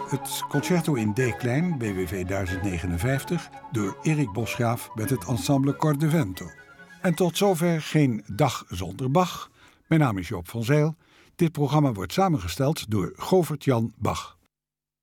Het concerto in D-klein, BWV 1059, door Erik Bosgraaf met het ensemble Cor de Vento. En tot zover geen dag zonder Bach. Mijn naam is Joop van Zijl. Dit programma wordt samengesteld door Govert-Jan Bach.